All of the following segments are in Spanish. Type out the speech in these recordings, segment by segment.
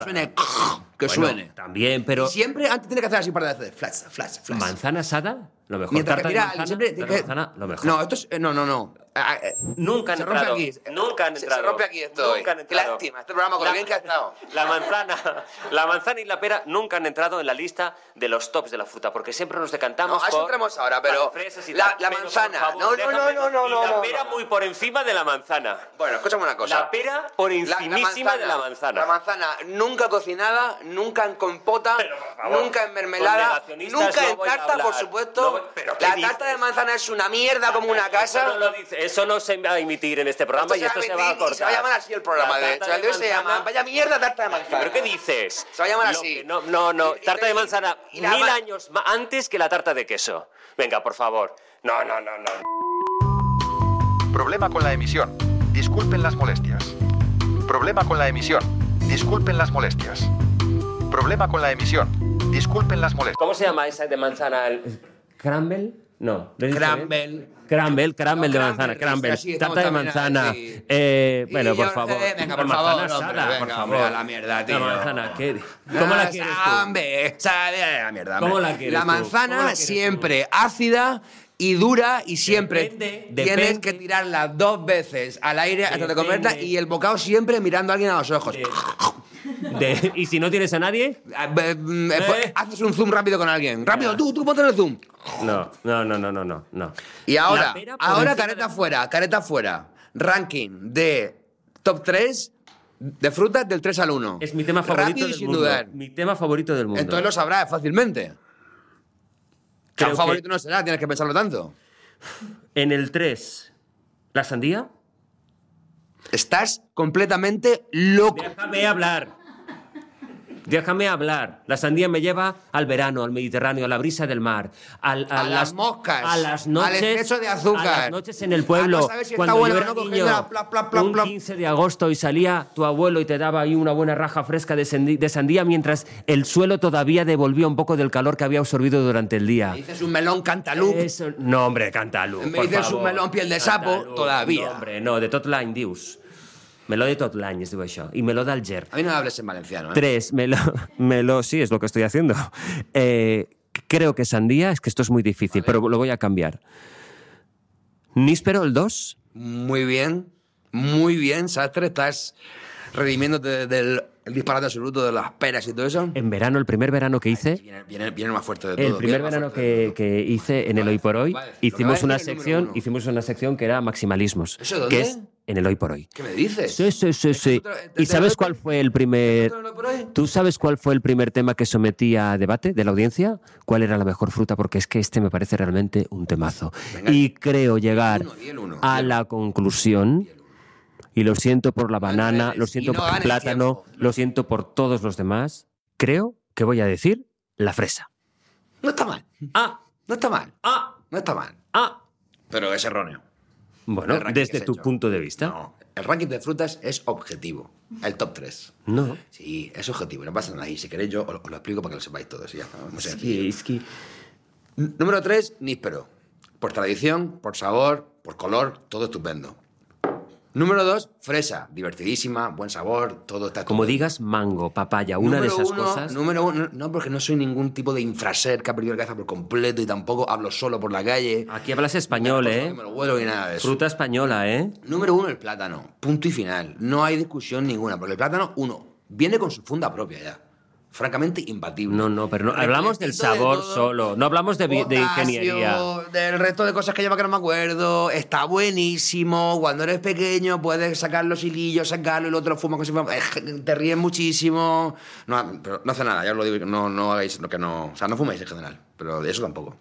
Suene... Que suene. También, pero... Y siempre antes tiene que hacer así un par de veces. Flash, flash, flash. ¿Manzana asada? Lo mejor. Mientras que Tarta de mira, manzana, siempre... tarta de manzana, lo mejor. No, esto es... No. Nunca han se rompe entrado. aquí. Nunca han entrado. Se rompe aquí esto. Nunca han Qué entrado. lástima. Este programa con lo bien que ha estado. La manzana y la pera nunca han entrado en la lista de los tops de la fruta, porque siempre nos decantamos No, a eso por entramos ahora, pero las fresas y la tal. Pero, manzana. por favor, No. y la pera muy por encima de la manzana. Bueno, escúchame una cosa. La pera por encimísima de la manzana. La manzana nunca cocinada, nunca en compota, Pero, por favor, nunca en con mermelada, negacionistas nunca no en voy a tarta, hablar. por supuesto. No voy- ¿pero qué La dices? tarta de manzana es una mierda como una casa. Eso no se va a emitir en este programa y esto se va a cortar. Se va a llamar así el programa, La de tarta hecho. El de hoy se manzana- llama Vaya mierda tarta de manzana. ¿Pero qué dices? Se va a llamar Lo así. que no. Tarta de manzana y la 1000 ma- años antes que la tarta de queso. Venga, por favor. No. Problema con la emisión. Disculpen las molestias. Problema con la emisión. Disculpen las molestias. Problema con la emisión. Disculpen las molestias. ¿Cómo se llama esa de manzana? ¿Crumble? No. ¿lo he dicho bien? Crumble de manzana, crumble. Sí, estamos Tarta de también manzana. aquí. Bueno, Y por yo- favor. venga, por La favor, manzana hombre, asada, venga, por hombre, favor. a la mierda, tío. La manzana, ¿cómo la quieres tú? Hombre, sabe a la mierda. ¿Cómo hombre. la quieres La tú? ¿Cómo la manzana quieres tú? siempre ácida y dura y siempre Depende. tienes que tirarla 2 veces al aire antes de comerla Depende. y el bocado siempre mirando a alguien a los ojos. ¿Y si no tienes a nadie? Haces un zoom rápido con alguien. Rápido, tú ponte en el zoom. No. Y ahora, La pera por encima careta fuera. Ranking de top 3 de frutas del 3 al 1. Es mi tema favorito Rápido y del sin mundo. dudar. Mi tema favorito del mundo. Entonces lo sabrás fácilmente. Que Creo un favorito no será, tienes que pensarlo tanto. En el 3, ¿la sandía? Estás completamente loco. Déjame hablar. La sandía me lleva al verano, al Mediterráneo, a la brisa del mar, A las moscas, a las noches, al exceso de azúcar, a las noches en el pueblo. a no saber si está cuando buena yo o era no, niño, cogerla, plap, plap, plap, un plap. 15 de agosto y salía tu abuelo y te daba ahí una buena raja fresca de sandía mientras el suelo todavía devolvía un poco del calor que había absorbido durante el día. Me dices un melón cantaloup. Eso, no, hombre, Cantaloup. Me por dices favor. un melón piel de sapo, Cantaloup, todavía. No, hombre, no, de tot l'any, dius. Meló de tot l'any, es diu això. I meló d'Alger. A mí no me hables en valenciano, ¿eh? 3, meló, sí, es lo que estoy haciendo. Creo que sandía, es que esto es muy difícil, pero lo voy a cambiar. Níspero, el 2. Muy bien, Sastre. Estás redimiéndote del el disparate absoluto de las peras y todo eso. En verano, el primer verano que hice, Viene más fuerte de todo. el primer viene más verano fuerte de todo. que hice en el Hoy por Hoy, vale. Lo que va a hicimos decir una el número sección, uno. hicimos una sección que era maximalismos. ¿Eso dónde? Que es en el Hoy por Hoy. ¿Qué me dices? Sí. ¿Y sabes cuál fue el primer... ¿Tú sabes cuál fue el primer tema que sometí a debate de la audiencia? ¿Cuál era la mejor fruta? Porque es que este me parece realmente un temazo. Venga. Y creo llegar Di el uno. a la conclusión, y lo siento por la banana, ganes. lo siento Y no por el ganes plátano, tiempo. lo siento por todos los demás, creo que voy a decir la fresa. No está mal. Ah, No está mal. ah, No está mal. ah. Pero es erróneo. Bueno, El ranking que desde has tu hecho. punto de vista. No. El ranking de frutas es objetivo. El top 3. No. Sí, es objetivo. No pasa nada. Y si queréis yo os lo explico para que lo sepáis todos. Y ya está. Muy Sí, sencillo. es que... Número 3, níspero. Por tradición, por sabor, por color, todo estupendo. Número 2, fresa. Divertidísima, buen sabor, todo está Como estupendo. digas mango, papaya, una de esas cosas... Número 1, no, porque no soy ningún tipo de infraser que ha perdido la cabeza por completo y tampoco hablo solo por la calle. Aquí hablas español, No ¿eh? me lo huelo ni nada de eso. Fruta española, ¿eh? Número 1, el plátano. Punto y final. No hay discusión ninguna, porque el plátano, viene con su funda propia ya. Francamente imbatible. No, pero no, hablamos del Repletito de sabor todo, solo, no hablamos de potasio, ingeniería. Del resto de cosas que lleva que no me acuerdo. Está buenísimo. Cuando eres pequeño puedes sacar los hilillos, sacarlo y el otro fuma con si fuera- te ríes muchísimo. No, pero no hace nada, ya os lo digo. No hagáis lo que no... O sea, no fuméis en general, pero de eso tampoco.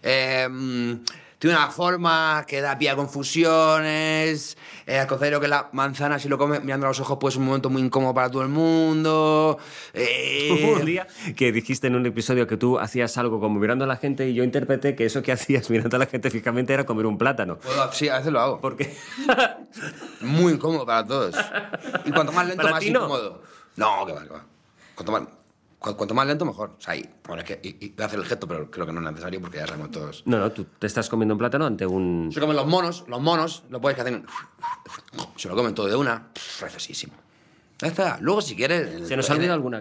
Tiene una forma que da pie a confusiones. Considero que la manzana, si lo comes mirando a los ojos, pues es un momento muy incómodo para todo el mundo. Hubo un día que dijiste en un episodio que tú hacías algo como mirando a la gente y yo interpreté que eso que hacías mirando a la gente fijamente era comer un plátano. Sí, a veces lo hago. Porque Muy incómodo para todos. Y cuanto más lento, ¿Para más ti no? incómodo. No, que va. Cuanto más lento, mejor. O sea, bueno, es que y voy a hacer el gesto, pero creo que no es necesario porque ya sabemos todos. No, tú te estás comiendo un plátano ante un... Se comen los monos, lo puedes que hacen... Se lo comen todo de una, refresísimo. Ya está. Luego, si quieres... Se nos ha olvidado alguna